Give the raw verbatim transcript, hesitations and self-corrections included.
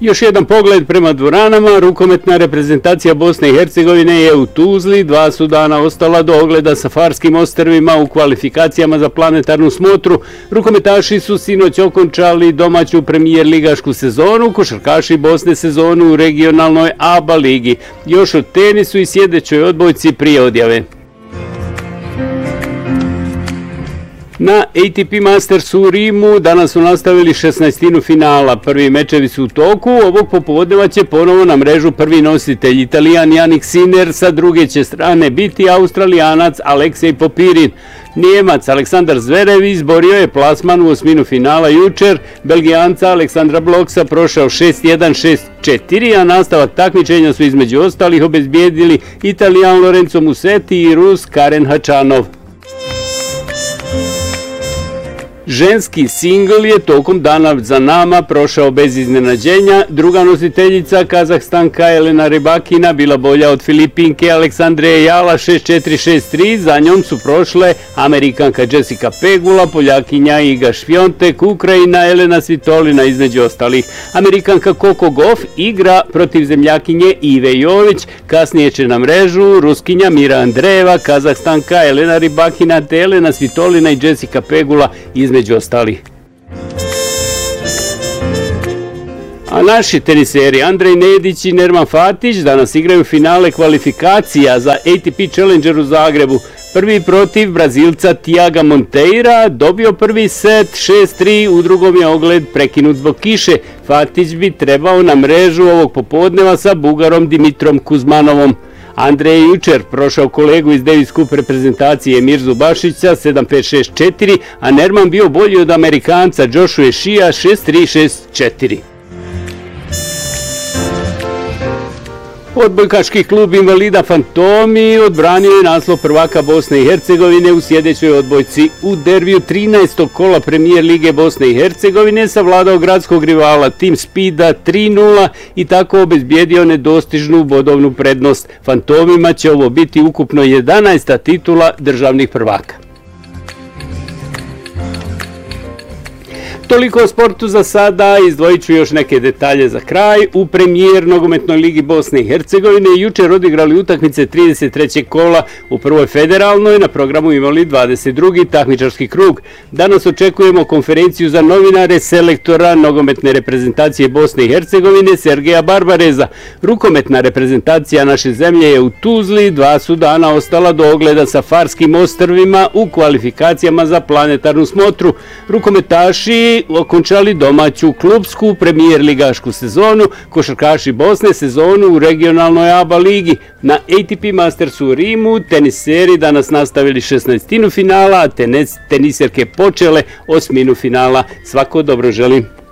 Još jedan pogled prema dvoranama. Rukometna reprezentacija Bosne i Hercegovine je u Tuzli. Dva su dana ostala do ogleda sa Farskim ostrvima u kvalifikacijama za planetarnu smotru. Rukometaši su sinoć okončali domaću premijer ligašku sezonu, košarkaši Bosne sezonu u regionalnoj A B A ligi. Još o tenisu i sjedećoj odbojci prije odjave. Na A T P Mastersu u Rimu danas su nastavili šesnaestinu finala. Prvi mečevi su u toku, ovog popodneva će ponovo na mrežu prvi nositelj Italijan Jannik Sinner, sa druge će strane biti Australijanac Aleksej Popirin. Njemac Aleksandar Zverev izborio je plasman u osminu finala jučer, Belgijanca Aleksandra Bloksa prošao šest jedan šest četiri, a nastavak takmičenja su između ostalih obezbijedili Italijan Lorenzo Musetti i Rus Karen Hačanov. Ženski singl je tokom dana za nama prošao bez iznenađenja. Druga nositeljica Kazahstanka Elena Rybakina bila bolja od Filipinke Aleksandre Jala šest četiri šest tri. Za njom su prošle Amerikanka Jessica Pegula, Poljakinja Iga Šviontek, Ukrajina Elena Svitolina između ostalih. Amerikanka Coco Gauff igra protiv zemljakinje Ive Jović. Kasnije će na mrežu Ruskinja Mira Andreeva, Kazahstanka Elena Rybakina te Elena Svitolina i Jessica Pegula između među ostalih. A naši teniseri Andrej Nedić i Nerman Fatić danas igraju finale kvalifikacija za A T P Challenger u Zagrebu. Prvi protiv Brazilca Tiaga Monteira dobio prvi set šest tri, u drugom je ogled prekinut zbog kiše. Fatić bi trebao na mrežu ovog popodneva sa Bugarom Dimitrom Kuzmanovom. Andrej je jučer prošao kolegu iz Davis Cup reprezentacije Mirzu Bašića sedam pet šest četiri, a Nerman bio bolji od Amerikanca Joshua Shia šest tri šest četiri. Odbojkaški klub invalida Fantomi odbranio je naslov prvaka Bosne i Hercegovine u sjedećoj odbojci. U derbiju trinaestog kola premijer lige Bosne i Hercegovine savladao gradskog rivala Team Speeda tri nula i tako obezbijedio nedostižnu bodovnu prednost. Fantomima će ovo biti ukupno jedanaesta titula državnih prvaka. Toliko o sportu za sada, izdvojit ću još neke detalje za kraj. U premijer nogometnoj ligi Bosne i Hercegovine jučer odigrali utakmice trideset trećeg kola u prvoj federalnoj, na programu imali dvadeset drugi takmičarski krug. Danas očekujemo konferenciju za novinare selektora nogometne reprezentacije Bosne i Hercegovine Sergeja Barbareza. Rukometna reprezentacija naše zemlje je u Tuzli, dva su dana ostala do ogleda sa Farskim ostrvima u kvalifikacijama za planetarnu smotru. Rukometaši okončali domaću klubsku premijer ligašku sezonu, košarkaši Bosne sezonu u regionalnoj A B A ligi. Na A T P Mastersu u Rimu teniseri danas nastavili šesnaestinu finala, a teniserke počele osminu finala. Svako dobro želim.